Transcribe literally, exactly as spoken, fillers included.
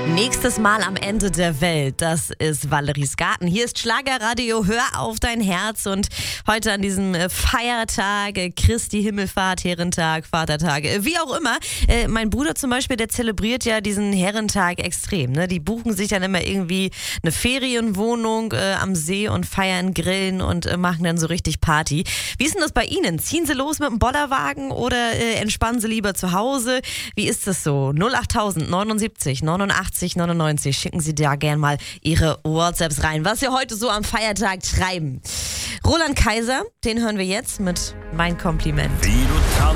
Nächstes Mal am Ende der Welt, das ist Valeries Garten. Hier ist Schlagerradio, hör auf dein Herz. Und heute an diesem Feiertag, Christi Himmelfahrt, Herrentag, Vatertag, wie auch immer. Äh, mein Bruder zum Beispiel, der zelebriert ja diesen Herrentag extrem. Ne? Die buchen sich dann immer irgendwie eine Ferienwohnung äh, am See und feiern, grillen und äh, machen dann so richtig Party. Wie ist denn das bei Ihnen? Ziehen Sie los mit dem Bollerwagen oder äh, entspannen Sie lieber zu Hause? Wie ist das so? null acht tausend neunundsiebzig neunundachtzig neunundneunzig. Schicken Sie da gern mal Ihre WhatsApps rein, was Sie heute so am Feiertag treiben. Roland Kaiser, den hören wir jetzt mit Mein Kompliment. Wie du